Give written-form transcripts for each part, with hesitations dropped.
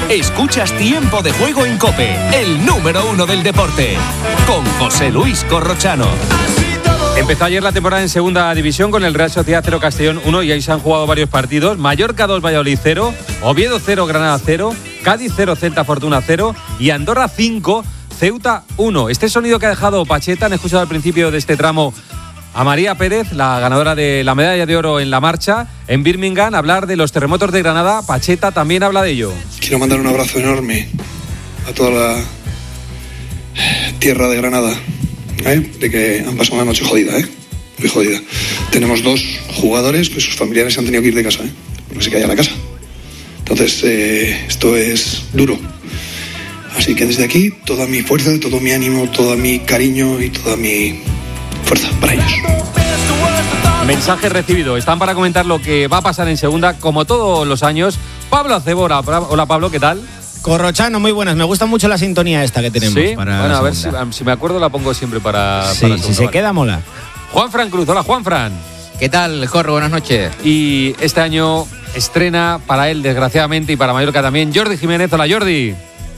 Escuchas Tiempo de Juego en COPE, el número 1 del deporte, con José Luis Corrochano. Empezó ayer la temporada en segunda división con el Real Sociedad 0, Castellón 1 y ahí se han jugado varios partidos. Mallorca 2, Valladolid 0, Oviedo 0, Granada 0, Cádiz 0, Celta Fortuna 0 y Andorra 5, Ceuta 1. Este sonido que ha dejado Pacheta, han escuchado al principio de este tramo a María Pérez, la ganadora de la medalla de oro en la marcha en Birmingham, hablar de los terremotos de Granada. Pacheta también habla de ello. Quiero mandar un abrazo enorme a toda la tierra de Granada, de que han pasado una noche jodida, muy jodida. Tenemos 2 jugadores que sus familiares se han tenido que ir de casa, porque se caía la casa. Entonces, esto es duro. Así que desde aquí, toda mi fuerza, todo mi ánimo, todo mi cariño y toda mi fuerza para ellos. Mensaje recibido. Están para comentar lo que va a pasar en segunda, como todos los años. Pablo Acebora. Hola Pablo, ¿qué tal? Corrochano, muy buenas. Me gusta mucho la sintonía esta que tenemos. ¿Sí? Para bueno, a ver si me acuerdo la pongo siempre para sí, si se queda mola. Juanfran Cruz. Hola Juanfran. ¿Qué tal, Corro? Buenas noches. Y este año estrena para él, desgraciadamente, y para Mallorca también, Jordi Jiménez. Hola Jordi.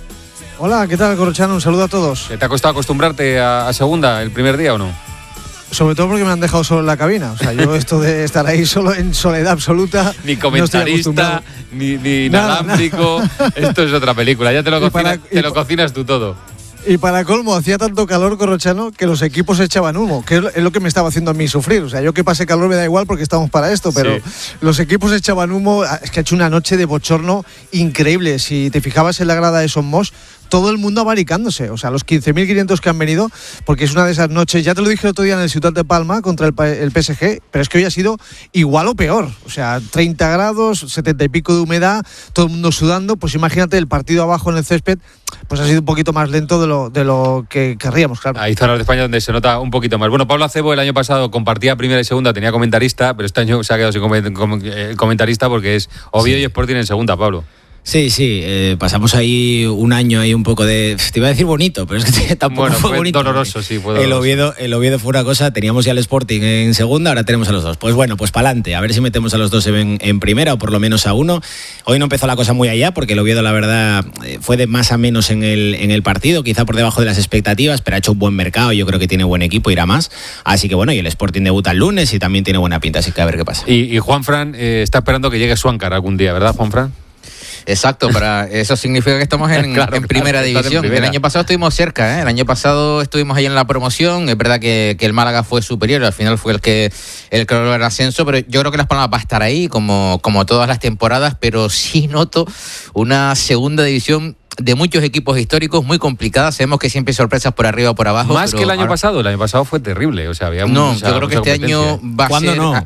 Hola, ¿qué tal, Corrochano? Un saludo a todos. ¿Te ha costado acostumbrarte a segunda el primer día o no? Sobre todo porque me han dejado solo en la cabina. O sea, yo esto de estar ahí solo en soledad absoluta. Ni comentarista, no ni inalámbrico. Esto es otra película. Ya te lo cocinas tú todo. Y para colmo, hacía tanto calor, Corrochano, que los equipos echaban humo, que es lo que me estaba haciendo a mí sufrir. O sea, yo que pase calor me da igual porque estamos para esto, pero sí. Los equipos echaban humo. Es que ha hecho una noche de bochorno increíble. Si te fijabas en la grada de Son Moix, todo el mundo abaricándose, o sea, los 15.500 que han venido, porque es una de esas noches, ya te lo dije el otro día en el Ciutat de Palma contra el PSG, pero es que hoy ha sido igual o peor, o sea, 30 grados, 70 y pico de humedad, todo el mundo sudando, pues imagínate el partido abajo en el césped, pues ha sido un poquito más lento de lo que querríamos, claro. Hay zonas de España donde se nota un poquito más. Bueno, Pablo Acebo el año pasado compartía primera y segunda, tenía comentarista, pero este año se ha quedado sin comentarista porque es Oviedo y Sporting en segunda, Pablo. Sí, pasamos ahí un año ahí un poco de... Te iba a decir bonito, pero es que tampoco fue bonito. Doloroso, sí, fue doloroso. El Oviedo fue una cosa, teníamos ya el Sporting en segunda, ahora tenemos a los dos. Pues bueno, pues para adelante, a ver si metemos a los dos en primera o por lo menos a uno. Hoy no empezó la cosa muy allá porque el Oviedo, la verdad, fue de más a menos en el partido, quizá por debajo de las expectativas, pero ha hecho un buen mercado, yo creo que tiene buen equipo, irá más. Así que bueno, y el Sporting debuta el lunes y también tiene buena pinta, así que a ver qué pasa. Y Juanfran está esperando que llegue Suáncar algún día, ¿verdad, Juanfran? Exacto, para eso significa que estamos en primera división. El año pasado estuvimos cerca, El año pasado estuvimos ahí en la promoción. Es verdad que el Málaga fue superior, al final fue el que logró el ascenso, pero yo creo que Las Palmas va a estar ahí como todas las temporadas, pero sí noto una segunda división de muchos equipos históricos muy complicadas. Sabemos que siempre hay sorpresas por arriba o por abajo. Más que el año pasado. El año pasado fue terrible. O sea, había yo creo que este año va a ser... no?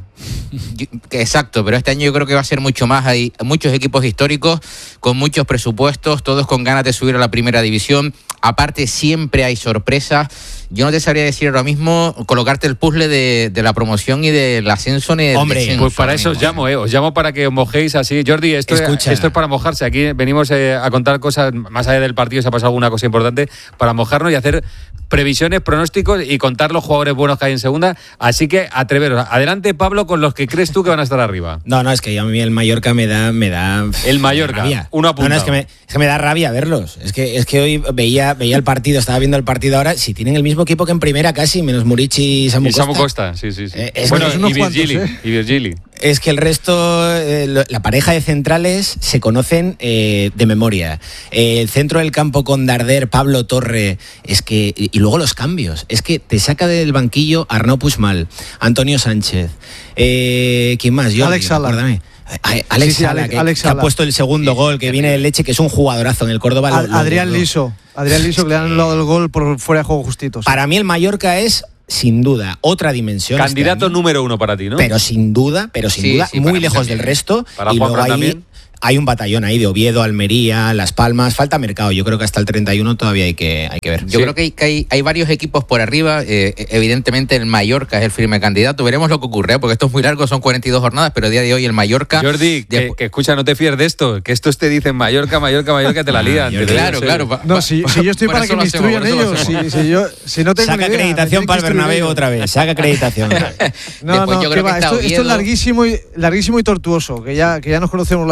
Exacto, pero este año yo creo que va a ser mucho más. Hay muchos equipos históricos con muchos presupuestos, todos con ganas de subir a la primera división. Aparte, siempre hay sorpresas. Yo no te sabría decir ahora mismo colocarte el puzzle de la promoción y del ascenso. Hombre, descenso, pues para eso os llamo, os llamo para que os mojéis así. Jordi, esto es para mojarse. Aquí venimos a contar cosas, más allá del partido, si ha pasado alguna cosa importante, para mojarnos y hacer previsiones, pronósticos y contar los jugadores buenos que hay en segunda. Así que atreveros. Adelante, Pablo, con los que crees tú que van a estar arriba. No, es que a mí el Mallorca me da el Mallorca, rabia. Uno apuntado. No, es que me da rabia verlos. Es que hoy veía el partido, estaba viendo el partido ahora. Si tienen el mismo equipo que en primera casi, menos Murici y Samu Costa. Y Samu Costa, sí. Bueno, y Virgili. Es que el resto, la pareja de centrales se conocen de memoria. El centro del campo con Darder, Pablo Torre, y luego los cambios. Es que te saca del banquillo Arnau Puigmal, Antonio Sánchez, ¿quién más? Alex Sala. Alex Sala, que ha puesto el segundo gol, que viene de leche, que es un jugadorazo en el Córdoba. Adrián Liso, que le han anulado el gol por fuera de juego justito. Sí. Para mí el Mallorca es... sin duda, otra dimensión. Candidato número 1 para ti, ¿no? Pero sin duda, muy lejos del resto. Para y luego también. Hay un batallón ahí de Oviedo, Almería, Las Palmas, falta mercado. Yo creo que hasta el 31 todavía hay que ver. Yo creo que hay varios equipos por arriba. Evidentemente el Mallorca es el firme candidato. Veremos lo que ocurre, porque esto es muy largo, son 42 jornadas, pero a día de hoy el Mallorca... Jordi, que escucha, no te fíes de esto, que estos te dicen Mallorca, te la lían. Claro. No, si yo estoy para que me instruyan ellos. Si no tengo saca acreditación para el Bernabéu otra vez, saca acreditación. Esto es larguísimo y tortuoso, que ya nos conocemos la segunda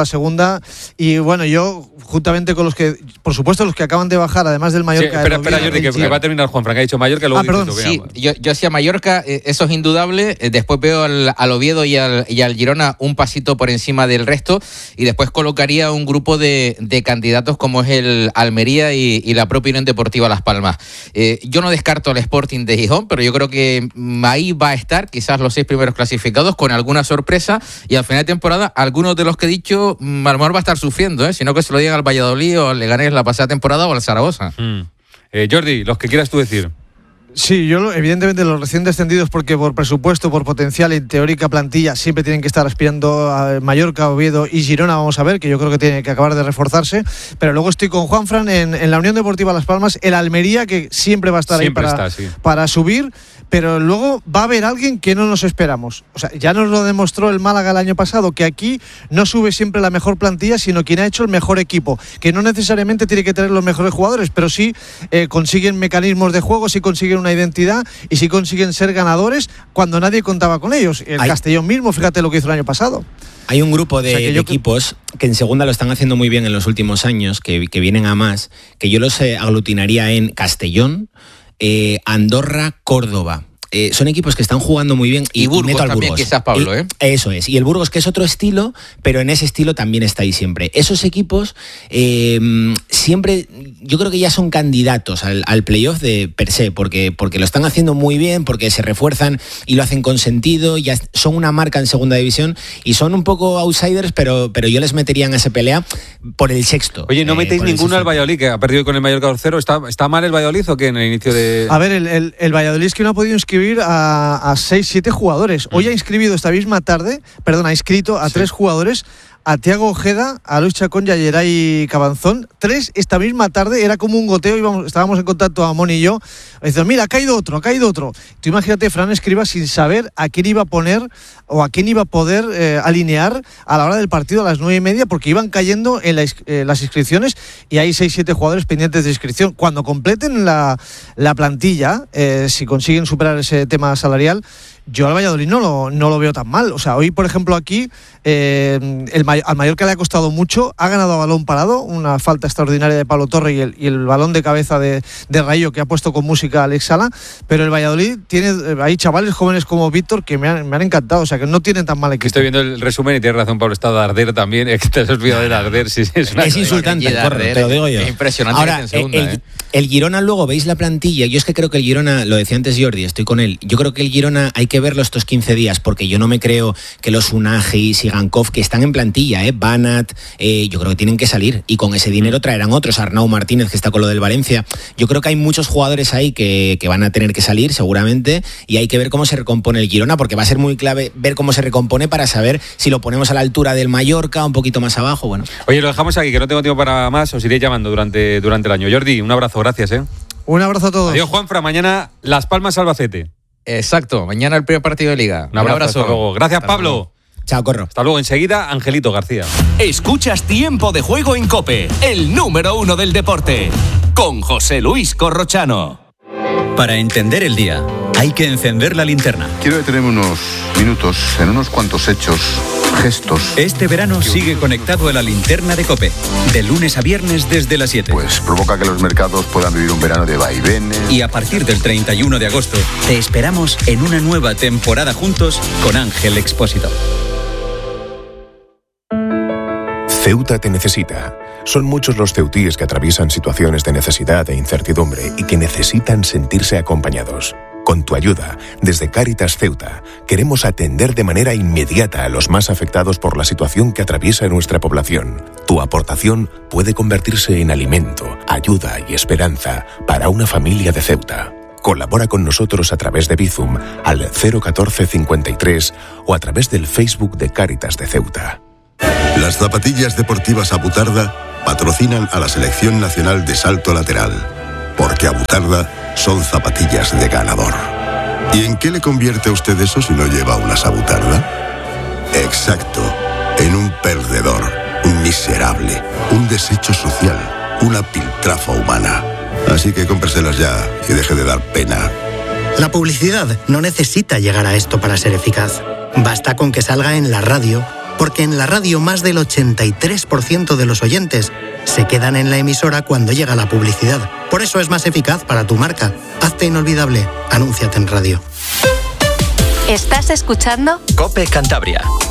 segunda. Y bueno, yo, juntamente con los que, por supuesto, los que acaban de bajar, además del Mallorca. Sí, espera, Jordi, que va a terminar Juanfran, que ha dicho Mallorca, luego perdón. Sí, yo hacía Mallorca, eso es indudable. Después veo al Oviedo y al Girona un pasito por encima del resto. Y después colocaría un grupo de candidatos como es el Almería y la propia Unión Deportiva Las Palmas. Yo no descarto al Sporting de Gijón, pero yo creo que ahí va a estar quizás los 6 primeros clasificados con alguna sorpresa, y al final de temporada algunos de los que he dicho a lo mejor va a estar sufriendo, sino que se lo digan al Valladolid o al Leganés la pasada temporada o al Zaragoza. Jordi, los que quieras tú decir. Sí, yo evidentemente los recién descendidos, porque por presupuesto, por potencial y teórica plantilla siempre tienen que estar aspirando a Mallorca, Oviedo y Girona, vamos a ver, que yo creo que tiene que acabar de reforzarse, pero luego estoy con Juanfran en la Unión Deportiva Las Palmas, el Almería, que siempre va a estar siempre ahí para subir, pero luego va a haber alguien que no nos esperamos. O sea, ya nos lo demostró el Málaga el año pasado, que aquí no sube siempre la mejor plantilla, sino quien ha hecho el mejor equipo, que no necesariamente tiene que tener los mejores jugadores, pero sí consiguen mecanismos de juego, sí consiguen una identidad y sí consiguen ser ganadores cuando nadie contaba con ellos. El Castellón mismo, fíjate lo que hizo el año pasado. Hay un grupo de equipos que en segunda lo están haciendo muy bien en los últimos años, que vienen a más, que yo los aglutinaría en Castellón, Andorra, Córdoba. Son equipos que están jugando muy bien. Y Burgos meto al también, Burgos. quizás, Pablo, Eso es. Y el Burgos, que es otro estilo, pero en ese estilo también está ahí siempre. Esos equipos siempre, yo creo que ya son candidatos al playoff de per se, porque lo están haciendo muy bien, porque se refuerzan y lo hacen con sentido, ya son una marca en segunda división y son un poco outsiders, pero yo les metería en esa pelea por el sexto. Oye, ¿no metéis ninguno al Valladolid, que ha perdido con el Mallorca 2-0? ¿Está mal el Valladolid o qué en el inicio de...? A ver, el Valladolid es que no ha podido inscribir a 6-7 jugadores. Hoy ha inscrito esta misma tarde, ha inscrito a 3 jugadores, a Thiago Ojeda, a Luis Chacón y a Yeray Cabanzón. 3 esta misma tarde, era como un goteo, estábamos en contacto Amón y yo. Dicen, mira, ha caído otro. Tú imagínate, Fran Escribas, sin saber a quién iba a poner o a quién iba a poder alinear a la hora del partido a las 9:30, porque iban cayendo en las inscripciones y hay 6-7 jugadores pendientes de inscripción. Cuando completen la plantilla, si consiguen superar ese tema salarial, yo al Valladolid no lo veo tan mal. O sea, hoy, por ejemplo, aquí al Mallorca le ha costado mucho, ha ganado a balón parado, una falta extraordinaria de Pablo Torre y el balón de cabeza de Rayo, que ha puesto con música Alex Sala, pero el Valladolid tiene hay chavales jóvenes como Víctor que me han encantado, o sea, que no tienen tan mal equipo. Estoy viendo el resumen y tienes razón, Pablo, está de Arder también, es que te has olvidado de Arder, sí, es insultante, te lo digo yo. Es impresionante. Ahora, en segunda, el Girona, luego veis la plantilla, yo es que creo que el Girona, lo decía antes Jordi, estoy con él, yo creo que el Girona hay que verlo estos 15 días, porque yo no me creo que los Unagi, Sigankov, que están en plantilla, Banat, yo creo que tienen que salir, y con ese dinero traerán otros, Arnau Martínez, que está con lo del Valencia. Yo creo que hay muchos jugadores ahí que van a tener que salir seguramente, y hay que ver cómo se recompone el Girona, porque va a ser muy clave ver cómo se recompone para saber si lo ponemos a la altura del Mallorca, un poquito más abajo. Bueno. Oye, lo dejamos aquí, que no tengo tiempo para más, os iré llamando durante el año. Jordi, un abrazo, gracias. Un abrazo a todos. Adiós, Juanfra, mañana Las Palmas Albacete. Exacto, mañana el primer partido de Liga. Un abrazo. Hasta luego. Gracias, hasta Pablo. Luego. Chao, Corro. Hasta luego. Enseguida, Angelito García. Escuchas Tiempo de Juego en COPE, el número 1 del deporte, con José Luis Corrochano. Para entender el día, hay que encender la linterna. Quiero detenerme unos minutos en unos cuantos hechos, gestos. Este verano sigue conectado a la linterna de COPE, de lunes a viernes desde las 7. Pues provoca que los mercados puedan vivir un verano de vaivenes. Y a partir del 31 de agosto, te esperamos en una nueva temporada juntos con Ángel Expósito. Ceuta te necesita. Son muchos los ceutíes que atraviesan situaciones de necesidad e incertidumbre y que necesitan sentirse acompañados. Con tu ayuda, desde Cáritas Ceuta, queremos atender de manera inmediata a los más afectados por la situación que atraviesa nuestra población. Tu aportación puede convertirse en alimento, ayuda y esperanza para una familia de Ceuta. Colabora con nosotros a través de Bizum al 014 53 o a través del Facebook de Cáritas de Ceuta. Las zapatillas deportivas Abutarda patrocinan a la Selección Nacional de Salto Lateral, porque Abutarda son zapatillas de ganador. ¿Y en qué le convierte a usted eso si no lleva unas Abutarda? Exacto, en un perdedor, un miserable, un desecho social, una piltrafa humana. Así que cómpreselas ya y deje de dar pena. La publicidad no necesita llegar a esto para ser eficaz. Basta con que salga en la radio, porque en la radio más del 83% de los oyentes se quedan en la emisora cuando llega la publicidad. Por eso es más eficaz para tu marca. Hazte inolvidable. Anúnciate en radio. ¿Estás escuchando? COPE Cantabria.